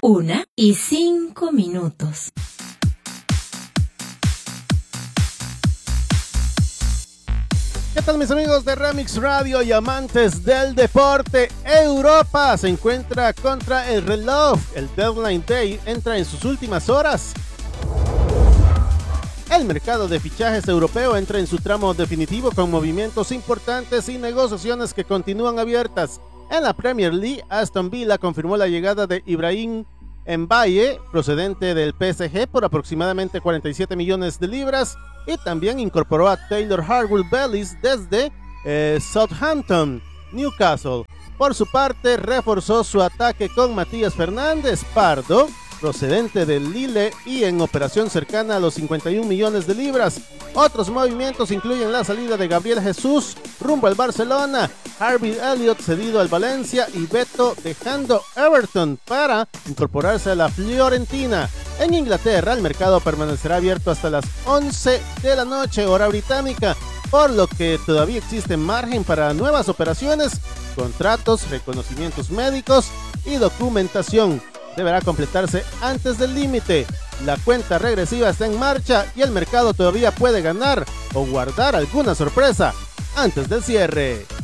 1:05. ¿Qué tal, mis amigos de Remix Radio y amantes del deporte? Europa se encuentra contra el reloj. El Deadline Day entra en sus últimas horas. El mercado de fichajes europeo entra en su tramo definitivo con movimientos importantes y negociaciones que continúan abiertas. En la Premier League, Aston Villa confirmó la llegada de Ibrahim Mbaye, procedente del PSG, por aproximadamente 47 millones de libras, y también incorporó a Taylor Harwood-Bellis desde Southampton. Newcastle, por su parte, reforzó su ataque con Matías Fernández Pardo, procedente del Lille y en operación cercana a los 51 millones de libras. Otros movimientos incluyen la salida de Gabriel Jesús rumbo al Barcelona, Harvey Elliott cedido al Valencia y Beto dejando Everton para incorporarse a la Fiorentina. En Inglaterra, el mercado permanecerá abierto hasta las 11 de la noche, hora británica, por lo que todavía existe margen para nuevas operaciones, contratos, reconocimientos médicos y documentación. Deberá completarse antes del límite. La cuenta regresiva está en marcha y el mercado todavía puede ganar o guardar alguna sorpresa antes del cierre.